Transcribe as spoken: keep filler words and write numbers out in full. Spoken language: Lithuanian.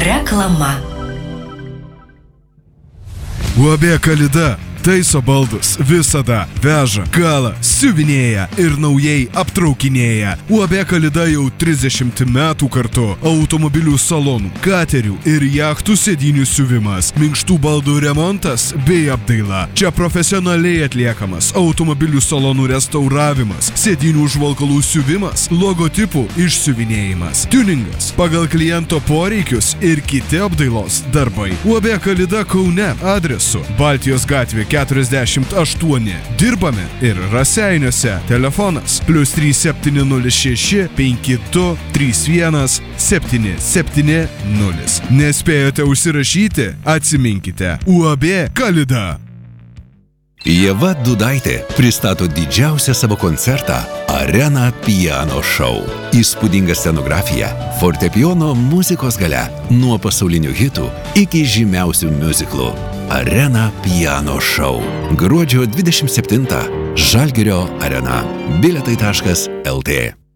Reklama. U A B Kalida taiso baldus, visada veža, kala, siuvinėja ir naujai aptraukinėja. U A B Kalida jau trisdešimt metų kartu. Automobilių salonų, katerių ir jachtų sėdynių siuvimas, minkštų baldų remontas bei apdaila. Čia profesionaliai atliekamas automobilių salonų restauravimas, sėdynių užvalkalų siuvimas, logotipų išsiuvinėjimas, tuningas pagal kliento poreikius ir kiti apdailos darbai. U A B Kalida Kaune adresu Baltijos gatvė keturiasdešimt aštuoni. Dirbame ir Raseiniuose. Telefonas plius trys septyni nulis šeši penki du trys vienas septyni septyni nulis. Nespėjote užsirašyti? Atsiminkite. U A B Kalida. Ieva Dudaitė pristato didžiausią savo koncertą Arena Piano Show. Įspūdinga scenografija, fortepijono muzikos galia, nuo pasaulinių hitų iki žymiausių miuziklų. Arena Piano Show. Gruodžio dvidešimt septintą. Žalgirio arena. Bilietai taškas L T.